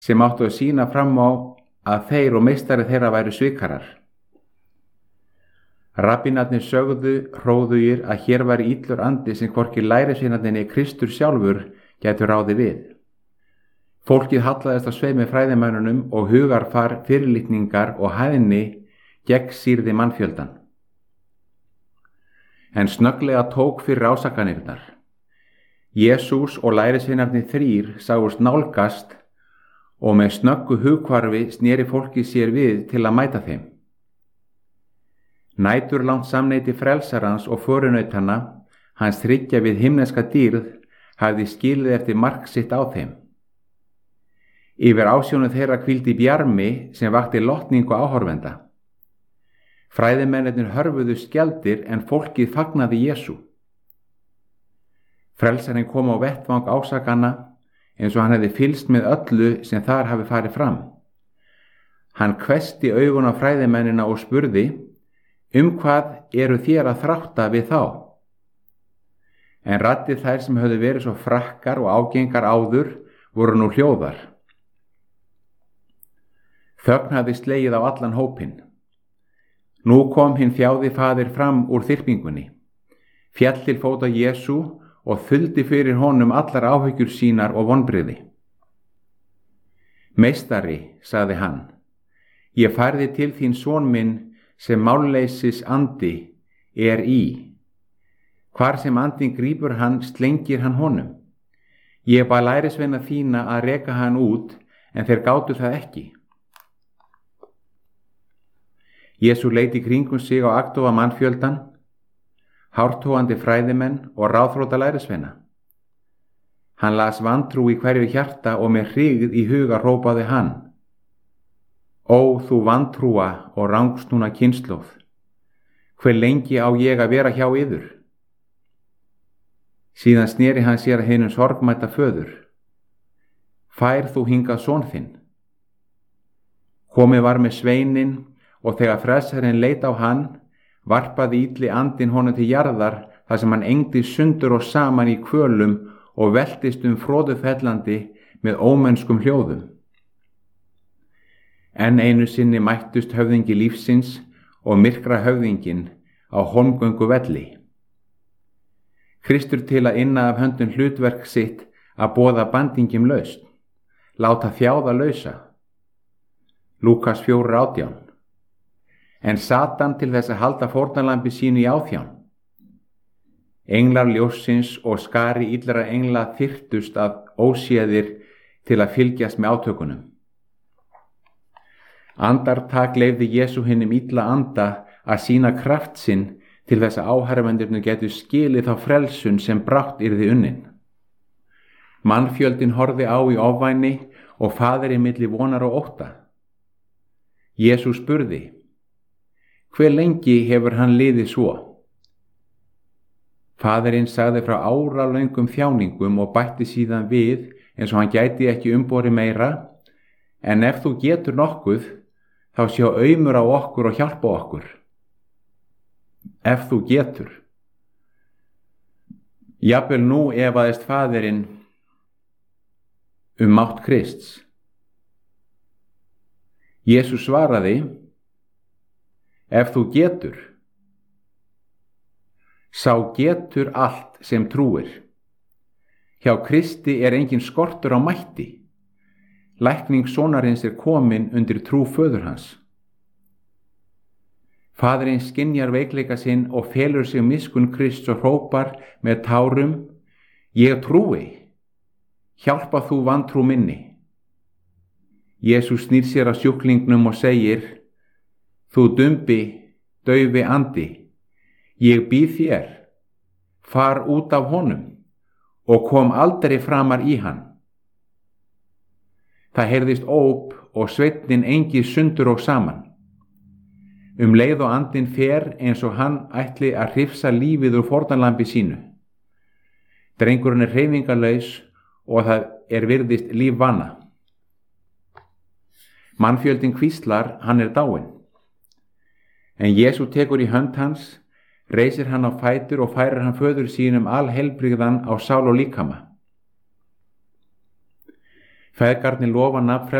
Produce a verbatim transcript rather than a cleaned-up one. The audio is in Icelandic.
sem áttu að sýna fram á að þeir og meistari þeirra væru svikarar. Rabbínarnir sögðu hróðugir að hér væri illur andi sem hvorki lærisveinarnir Kristur sjálfur gætu ráði við. Fólkið hallaðist á sveimi fræðimönnunum og hugarfar, fyrirlitningar og hæðni gegnsýrði mannfjöldan. En snögglega tók fyrir ásakanirnar. Jesús og lærisveinarnir þrír sáust nálgast og með snöggu hugkvarfi sneri fólkið sér við til að mæta þeim. Næturlangt samneyti frelsarans og förunautanna, hans þriggja við himneska dýrð, hafði skilið eftir mark sitt á þeim. Yfir ásjónu þeirra hvíldi bjarmi sem vakti lotningu áhorfenda. Fræðimennirnir hörfuðu skjaldir en fólkið fagnaði Jesú. Frelsarinn kom á vettvang ásakana eins og hann hefði fylgst með öllu sem þar hafi farið fram. Hann hvessti augun á fræðimennina og spurði: Um hvað eru þér að þrátta við þá? En raddir þær sem höfðu verið svo frakkar og ágengar áður voru nú hljóðar. Þögn hafði slegið á allan hópinn. Nú kom hinn þjáði faðir fram úr þyrpingunni, féll til fóta Jesú og þuldi fyrir honum allar áhyggjur sínar og vonbrigði. Meistari, sagði hann, ég færði til þín son minn sem málleysis andi er í. Hvar sem andinn grípur hann, slengir hann honum. Ég bað lærisveina þína að reka hann út, en þeir gátu það ekki. Jesú leit í kringum sig á agndofa mannfjöldan, hártógandi fræðimenn og ráðþrota lærisveina. Hann las vantrú í hverju hjarta og með hrygð í huga hrópaði hann: Ó, þú vantrúa og rangsnúna kynslóð, hve lengi á ég að vera hjá yður? Síðan sneri hann sér að hinum sorgmæta föður: Fær þú hingað son þinn? Komið var með sveininn og þegar frelsarinn leit á hann, varpaði illi andinn honum til jarðar þar sem hann engdi sundur og saman í kvölum og veltist um froðufellandi með ómennskum hljóðum. Enn einu sinni mættust höfðingi lífsins og myrkra höfðingin á holmgöngu velli. Kristur til að inna af höndum hlutverk sitt að boða bandingjum lausn, láta þjáða lausa. Lúkas fjórar átján. En Satan til þess að halda fórnarlambi sínu í áþján. Englar ljóssins og skari illra engla þyrtust að óséðir til að fylgjast með átökunum. Andartak leyfði Jesú hinum illa anda að sýna kraft sinn til þess að áherfendurnir getu skilið þá frelsun sem brátt yrði unnin. Mannfjöldin horfði á í ofvæni og faðirinn milli vonar og ótta. Jesú spurði: Hve lengi hefur hann liðið svo? Faðirinn sagði frá áralöngum þjáningum og bætti síðan við eins og hann gæti ekki umborið meira: En ef þú getur nokkuð, þá sjá aumur á okkur og hjálpa okkur. Ef þú getur. Jafnvel nú efaðist faðirinn um mátt Krists. Jesús svaraði: Ef þú getur. Sá getur allt sem trúir. Hjá Kristi er engin skortur á mætti. Lækning sonarins er komin undir trú föður hans. Faðirinn skynjar veikleika sinn og felur sig miskunn Krists og hrópar með tárum: Ég trúi, hjálpa þú vantrú minni. Jesús snýr sér að sjúklingnum og segir: Þú dumbi, daufi andi, ég býð þér, far út af honum og kom aldrei framar í hann. Það heyrðist óp og sveinninn engi sundur og saman. Um leið og andinn fer eins og hann ætli að hrifsa lífið úr fórnarlambi sínu. Drengurinn er hreyfingarlaus og það er virðist lífvana. Mannfjöldin hvíslar, hann er dáinn. En Jesú tekur í hönd hans, reisir hann á fætur og færir hann föður sínum alheilbrigðan á sál og líkama. Feðgarnir lofa nafn